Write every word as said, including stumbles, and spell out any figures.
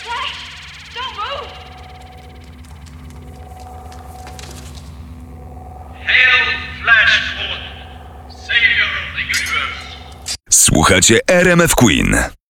Flash! Don't move! Hail Flash Gordon, savior of the universe. Słuchacie R M F Queen.